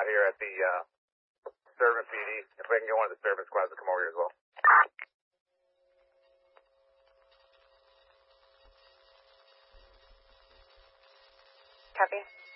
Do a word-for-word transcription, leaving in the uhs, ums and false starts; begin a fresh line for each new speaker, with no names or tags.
spot here at the uh, Servant P D. If we can get one of the Servant squads to come over here as well.
Copy.